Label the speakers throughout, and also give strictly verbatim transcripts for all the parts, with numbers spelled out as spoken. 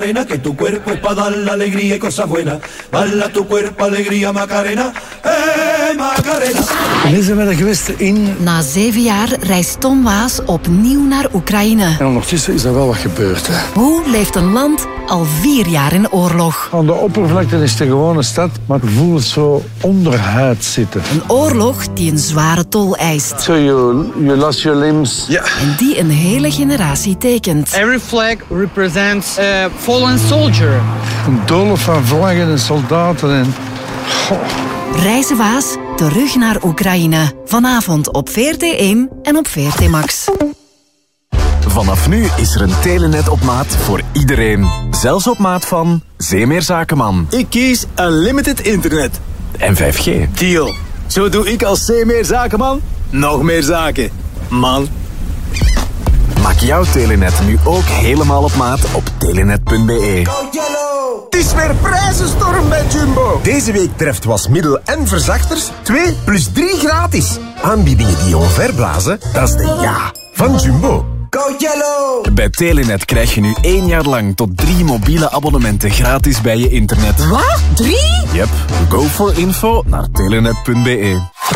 Speaker 1: Que tu cuerpo es para dar la alegría y cosas buenas. Bala tu cuerpo, alegría, Macarena. Hey, Macarena.
Speaker 2: Elizabeth geweest in...
Speaker 3: Na zeven jaar reist Tom Waas opnieuw naar Oekraïne.
Speaker 2: En ondertussen is er wel wat gebeurd. Hè.
Speaker 3: Hoe leeft een land al vier jaar in oorlog?
Speaker 2: Aan de oppervlakte is het een gewone stad, maar het voelt zo onderhuid zitten.
Speaker 3: Een oorlog die een zware tol eist.
Speaker 2: So you, you lost your limbs.
Speaker 4: Ja.
Speaker 3: En die een hele generatie tekent.
Speaker 5: Every flag represents a fallen soldier.
Speaker 2: Een doolhof van vlaggen en soldaten en... Goh.
Speaker 3: Reizen Waas, terug naar Oekraïne. Vanavond op V R T één en op V R T Max.
Speaker 6: Vanaf nu is er een Telenet op maat voor iedereen. Zelfs op maat van Zeemeer Zakenman.
Speaker 4: Ik kies Unlimited Internet.
Speaker 6: En vijf G.
Speaker 4: Deal. Zo doe ik als Zeemeer Zakenman nog meer zaken. Man.
Speaker 6: Maak jouw Telenet nu ook helemaal op maat op telenet punt b e.
Speaker 4: Het is weer prijzenstorm bij Jumbo. Deze week treft wasmiddel en verzachters twee plus drie gratis. Aanbiedingen die omverblazen, dat is de ja van Jumbo. Go Yellow!
Speaker 6: Bij Telenet krijg je nu één jaar lang tot drie mobiele abonnementen gratis bij je internet.
Speaker 3: Wat? Drie?
Speaker 6: Yep. Go for info naar telenet punt b e.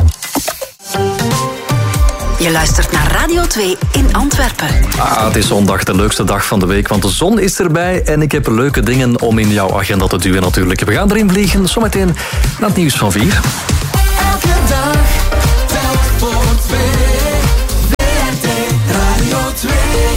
Speaker 3: Je luistert naar Radio twee in Antwerpen.
Speaker 7: Ah, het is zondag, de leukste dag van de week, want de zon is erbij en ik heb leuke dingen om in jouw agenda te duwen natuurlijk. We gaan erin vliegen, zometeen naar het nieuws van vier.
Speaker 1: Elke dag, telk voor twee. V R T Radio twee.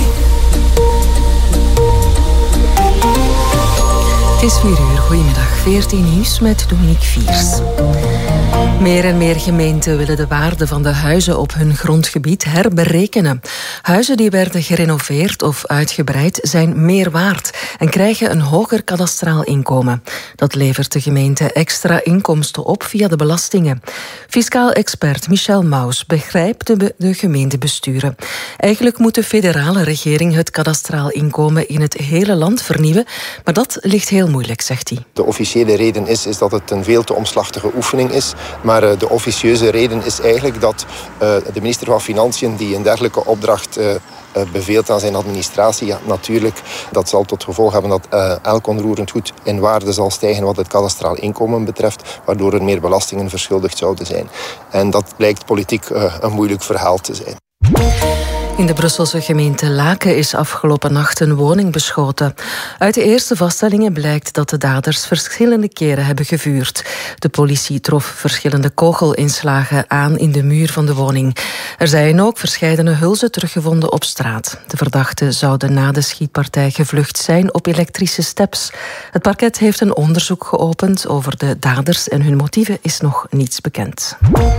Speaker 8: Het is vier uur, goedemiddag. veertien nieuws met Dominique Viers. Meer en meer gemeenten willen de waarde van de huizen op hun grondgebied herberekenen. Huizen die werden gerenoveerd of uitgebreid zijn meer waard en krijgen een hoger kadastraal inkomen. Dat levert de gemeente extra inkomsten op via de belastingen. Fiscaal expert Michel Maus begrijpt de, de gemeentebesturen. Eigenlijk moet de federale regering het kadastraal inkomen in het hele land vernieuwen, maar dat ligt heel moeilijk, zegt hij.
Speaker 9: De officiële reden is, is dat het een veel te omslachtige oefening is. Maar uh, de officieuze reden is eigenlijk dat uh, de minister van Financiën die een dergelijke opdracht uh, uh, beveelt aan zijn administratie, ja, natuurlijk, dat zal tot gevolg hebben dat uh, elk onroerend goed in waarde zal stijgen wat het kadastraal inkomen betreft, waardoor er meer belastingen verschuldigd zouden zijn. En dat blijkt politiek uh, een moeilijk verhaal te zijn.
Speaker 8: In de Brusselse gemeente Laken is afgelopen nacht een woning beschoten. Uit de eerste vaststellingen blijkt dat de daders verschillende keren hebben gevuurd. De politie trof verschillende kogelinslagen aan in de muur van de woning. Er zijn ook verscheidene hulzen teruggevonden op straat. De verdachten zouden na de schietpartij gevlucht zijn op elektrische steps. Het parket heeft een onderzoek geopend over de daders en hun motieven is nog niets bekend.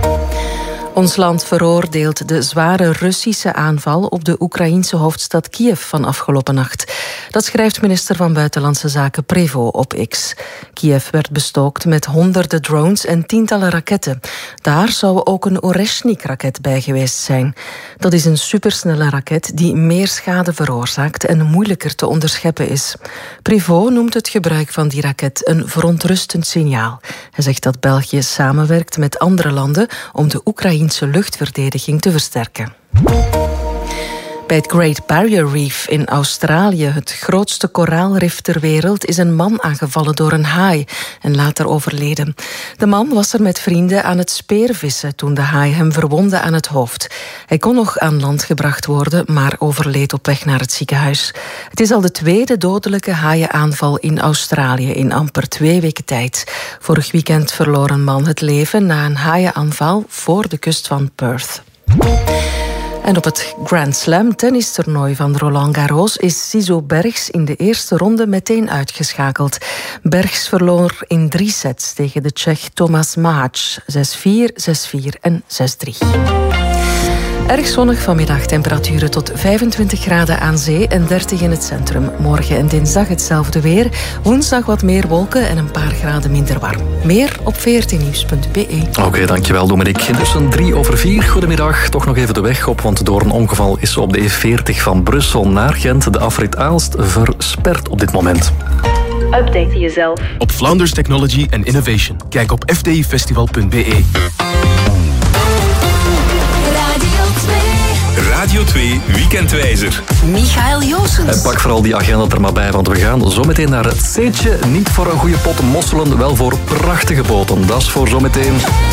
Speaker 8: Ons land veroordeelt de zware Russische aanval op de Oekraïense hoofdstad Kiev van afgelopen nacht. Dat schrijft minister van Buitenlandse Zaken Prevo op X. Kiev werd bestookt met honderden drones en tientallen raketten. Daar zou ook een Oreshnik-raket bij geweest zijn. Dat is een supersnelle raket die meer schade veroorzaakt en moeilijker te onderscheppen is. Prevo noemt het gebruik van die raket een verontrustend signaal. Hij zegt dat België samenwerkt met andere landen om de Oekraïense luchtverdediging te versterken. Bij het Great Barrier Reef in Australië, het grootste koraalrif ter wereld, is een man aangevallen door een haai en later overleden. De man was er met vrienden aan het speervissen toen de haai hem verwondde aan het hoofd. Hij kon nog aan land gebracht worden, maar overleed op weg naar het ziekenhuis. Het is al de tweede dodelijke haaienaanval in Australië in amper twee weken tijd. Vorig weekend verloor een man het leven na een haaienaanval voor de kust van Perth. En op het Grand Slam tennistoernooi van Roland Garros is Sizo Bergs in de eerste ronde meteen uitgeschakeld. Bergs verloor in drie sets tegen de Tsjech Tomas Mahac. zes vier, zes vier en zes drie. Erg zonnig vanmiddag, temperaturen tot vijfentwintig graden aan zee en dertig in het centrum. Morgen en dinsdag hetzelfde weer. Woensdag wat meer wolken en een paar graden minder warm. Meer op v r t nieuws punt b e.
Speaker 7: Oké, okay, dankjewel Dominique. Dus een drie over vier, goedemiddag. Toch nog even de weg op, want door een ongeval is op de E veertig van Brussel naar Gent de afrit Aalst versperd op dit moment.
Speaker 10: Update jezelf
Speaker 11: op Flanders Technology and Innovation. Kijk op f t i festival punt b e.
Speaker 1: Radio
Speaker 12: Radio twee Weekendwijzer.
Speaker 3: Michael Joosens.
Speaker 7: En pak vooral die agenda er maar bij, want we gaan zometeen naar het Zeetje. Niet voor een goede pot mosselen, wel voor prachtige boten. Dat is voor zometeen.